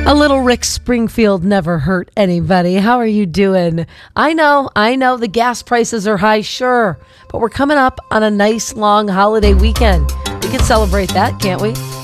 A little Rick Springfield never hurt anybody. How are you doing? I know the gas prices are high, sure, but we're coming up on a nice long holiday weekend. We can celebrate that, can't we?